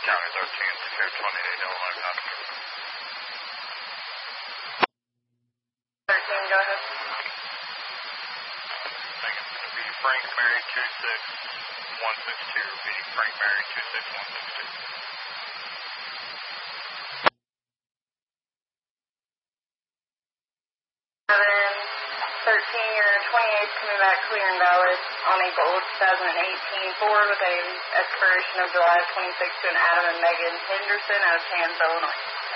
County 13, secure 28 Illinois Country. 13, go ahead. I think it's going to be Frank Mary 26162. Repeating, Frank Mary 26162. 13, your 28th coming back clear and valid on April 2018 forward with a expiration of July 26 to an Adam and Megan Henderson out of Tams, Illinois.